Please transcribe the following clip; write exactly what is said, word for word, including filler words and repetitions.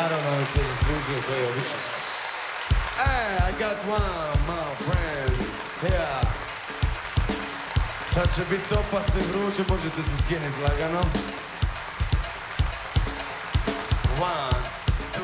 naravno on to zaslužio koji je obično. Hey, I got one, my friend, yeah. Sad će biti opasno i vruće, možete se skinuti lagano. One.